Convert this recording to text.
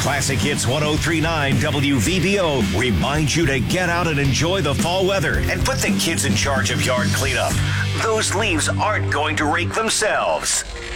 Classic Hits 1039 WVBO reminds you to get out and enjoy the fall weather and put the kids in charge of yard cleanup. Those leaves aren't going to rake themselves.